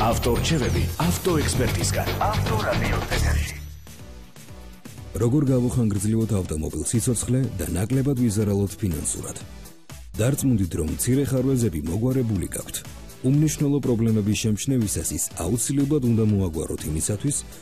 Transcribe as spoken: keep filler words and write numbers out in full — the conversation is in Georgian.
ავტორჩევები ავტოექსპერტისგან. ავტორადიოთეკაში. როგორ გავუხანგრძლივოთ ავტომობილ სიცოცხლე და ნაკლებად ვიზარალოთ ფინანსურად. დარწმუნდით, რომ მცირე ხარვეზები მოგვარებული გაქვთ. უმნიშვნელო პრობლემების შემჩნევისას ის აუცილებლად უნდა მოაგვაროთ იმისათვის,